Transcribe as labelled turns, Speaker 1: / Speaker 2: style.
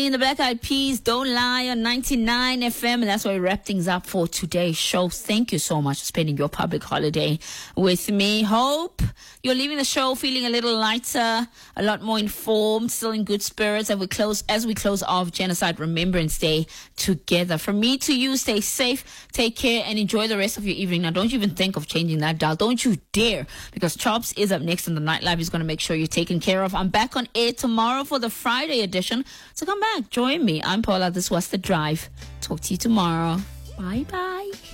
Speaker 1: In the Black Eyed Peas, Don't Lie on 99 FM. And that's where we wrap things up for today's show. Thank you so much for spending your public holiday with me. Hope you're leaving the show feeling a little lighter, a lot more informed, still in good spirits as we close off Genocide Remembrance Day together. From me to you, stay safe, take care, and enjoy the rest of your evening. Now, don't you even think of changing that dial. Don't you dare, because Chops is up next and the Nightlife is going to make sure you're taken care of. I'm back on air tomorrow for the Friday edition. So come back, join me. I'm Paula. This was The Drive. Talk to you tomorrow. Bye-bye.